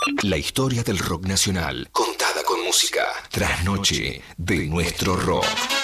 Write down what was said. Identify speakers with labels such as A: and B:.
A: La historia del rock nacional, contada con música. Trasnoche de nuestro rock.